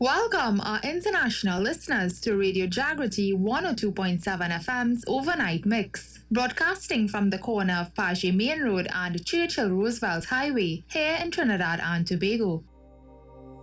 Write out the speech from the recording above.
Welcome our international listeners to Radio Jagrati 102.7 FM's Overnight Mix, broadcasting from the corner of Paget Main Road and Churchill Roosevelt Highway here in Trinidad and Tobago.